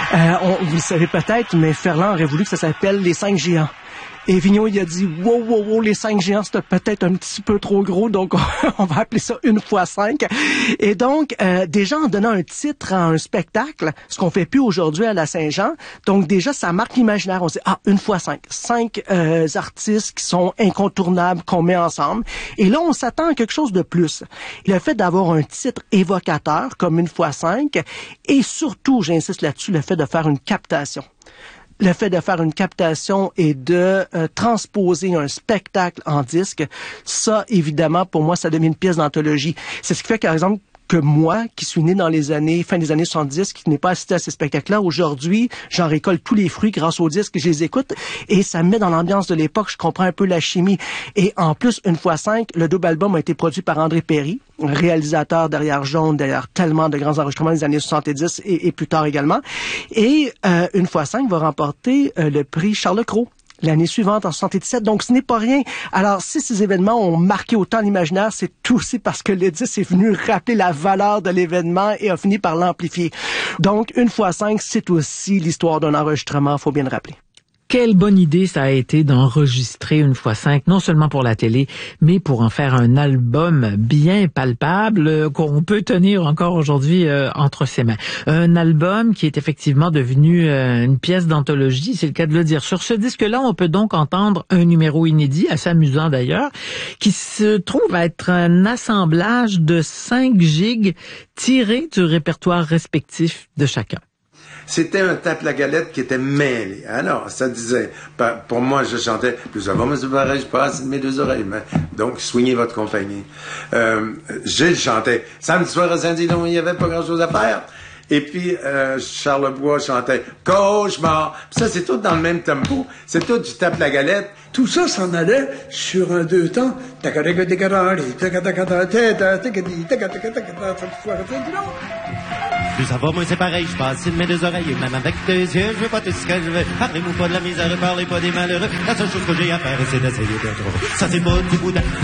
Vous le savez peut-être, mais Ferland aurait voulu que ça s'appelle les 5 géants. Et Vigneault, il a dit, wow, les 5 géants, c'était peut-être un petit peu trop gros, donc on va appeler ça 1x5. Et donc, déjà, en donnant un titre à un spectacle, ce qu'on fait plus aujourd'hui à la Saint-Jean, donc déjà, ça marque l'imaginaire. On se dit, 1x5. 5 artistes qui sont incontournables, qu'on met ensemble. Et là, on s'attend à quelque chose de plus. Le fait d'avoir un titre évocateur, comme 1x5, et surtout, j'insiste là-dessus, le fait de faire une captation. Le fait de faire une captation et de transposer un spectacle en disque, ça, évidemment, pour moi, ça devient une pièce d'anthologie. C'est ce qui fait, par exemple, que moi, qui suis né dans fin des années 70, qui n'ai pas assisté à ces spectacles-là, aujourd'hui, j'en récolte tous les fruits grâce aux disques, je les écoute, et ça me met dans l'ambiance de l'époque, je comprends un peu la chimie. Et en plus, 1x5, le double album a été produit par André Perry, réalisateur derrière Jaune, derrière tellement de grands enregistrements des années 70 et plus tard également. Et 1x5 va remporter le prix Charles Cros l'année suivante, en 77. Donc, ce n'est pas rien. Alors, si ces événements ont marqué autant l'imaginaire, c'est tout aussi parce que le disque est venu rappeler la valeur de l'événement et a fini par l'amplifier. Donc, 1x5, c'est aussi l'histoire d'un enregistrement, faut bien le rappeler. Quelle bonne idée ça a été d'enregistrer 1x5, non seulement pour la télé, mais pour en faire un album bien palpable qu'on peut tenir encore aujourd'hui entre ses mains. Un album qui est effectivement devenu une pièce d'anthologie, c'est le cas de le dire. Sur ce disque-là, on peut donc entendre un numéro inédit, assez amusant d'ailleurs, qui se trouve être un assemblage de 5 gigs tirés du répertoire respectif de chacun. C'était un tape-la-galette qui était mêlé. Alors, ça disait, pour moi, je chantais « Plus avant, monsieur pareil, je passe de mes 2 oreilles. » Donc, soignez votre compagnie. Gilles chantait « Samedi soir à Saint-Didon, il n'y avait pas grand-chose à faire. » Et puis, Charles Bois chantait « Cauchemar. » Ça, c'est tout dans le même tempo. C'est tout du tape-la-galette. Tout ça s'en allait sur un 2 temps. Plus ça va, moi c'est pareil, je passe de mes 2 oreilles, même avec 2 yeux, je veux pas tout ce que je veux. Parlez-moi pas de la misère, parlez pas des malheureux. La seule chose que j'ai à faire, c'est d'essayer d'être heureux. Ça c'est pas du boudin.